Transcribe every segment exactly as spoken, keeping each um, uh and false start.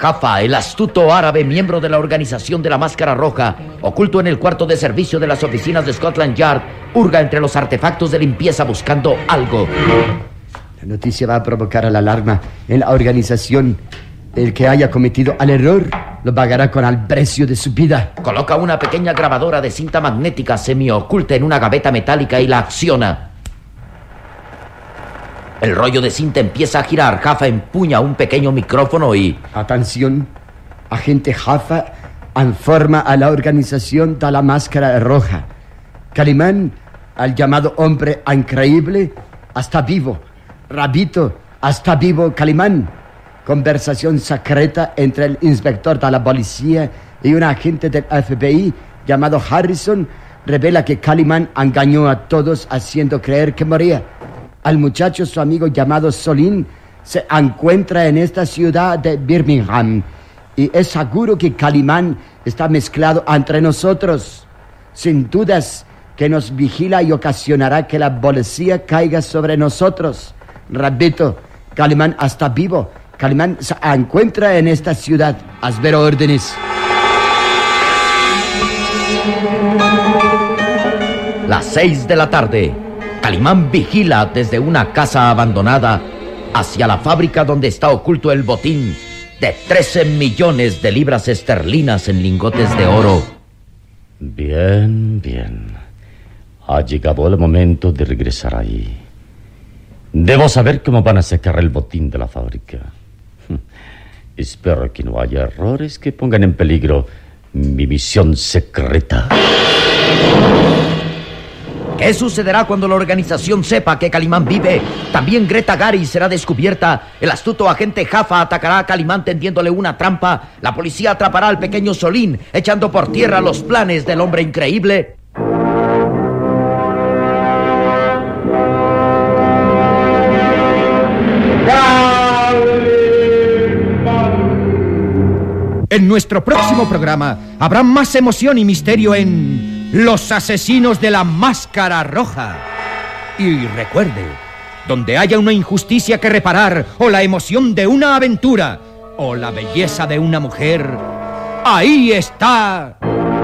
Jaffa, el astuto árabe miembro de la organización de la Máscara Roja, oculto en el cuarto de servicio de las oficinas de Scotland Yard, hurga entre los artefactos de limpieza buscando algo. La noticia va a provocar la alarma en la organización. El que haya cometido el error lo pagará con el precio de su vida. Coloca una pequeña grabadora de cinta magnética semioculta en una gaveta metálica y la acciona. El rollo de cinta empieza a girar. Jaffa empuña un pequeño micrófono y... Atención, agente Jaffa informa a la organización de la Máscara Roja. Calimán, el llamado hombre increíble, está vivo. Rabito, está vivo Calimán. Conversación secreta entre el inspector de la policía y un agente del F B I llamado Harrison revela que Calimán engañó a todos haciendo creer que moría. Al muchacho, su amigo llamado Solín, se encuentra en esta ciudad de Birmingham y es seguro que Calimán está mezclado entre nosotros. Sin dudas que nos vigila y ocasionará que la policía caiga sobre nosotros. Repito, Calimán está vivo. Calimán se encuentra en esta ciudad. Espero órdenes. Las seis de la tarde. Calimán vigila desde una casa abandonada hacia la fábrica donde está oculto el botín de trece millones de libras esterlinas en lingotes de oro. Bien, bien. Ha llegado el momento de regresar ahí. Debo saber cómo van a sacar el botín de la fábrica. Espero que no haya errores que pongan en peligro mi misión secreta. ¿Qué sucederá cuando la organización sepa que Calimán vive? También Greta Garris será descubierta. El astuto agente Jaffa atacará a Calimán tendiéndole una trampa. La policía atrapará al pequeño Solín, echando por tierra los planes del hombre increíble. En nuestro próximo programa habrá más emoción y misterio en Los Asesinos de la Máscara Roja. Y recuerde, donde haya una injusticia que reparar, o la emoción de una aventura, o la belleza de una mujer, ahí está...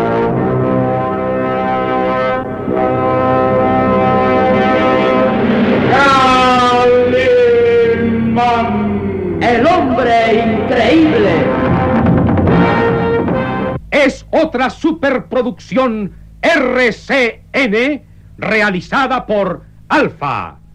Calimán, el hombre increíble. Es otra superproducción R C N realizada por Alfa.